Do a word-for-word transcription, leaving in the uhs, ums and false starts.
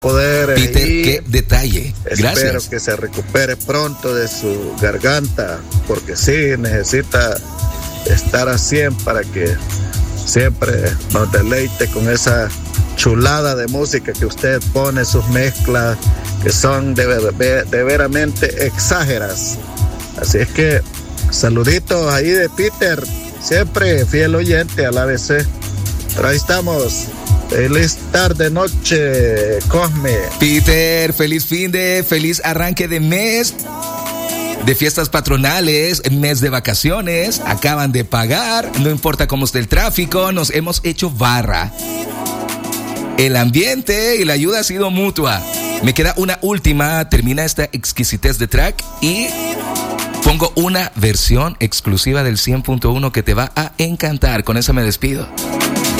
poder. Peter, qué detalle. Gracias. Espero que se recupere pronto de su garganta, porque sí, necesita estar a cien para que siempre nos deleite con esa chulada de música que usted pone, sus mezclas que son de, de, de veramente exágeras. Así es que saluditos ahí de Peter, siempre fiel oyente a la A B C. Pero ahí estamos. Feliz tarde, noche, Cosme. Peter, feliz fin de, feliz arranque de mes, de fiestas patronales, mes de vacaciones, acaban de pagar, no importa cómo esté el tráfico, nos hemos hecho barra. El ambiente y la ayuda ha sido mutua. Me queda una última, termina esta exquisitez de track y pongo una versión exclusiva del cien punto uno que te va a encantar. Con eso me despido.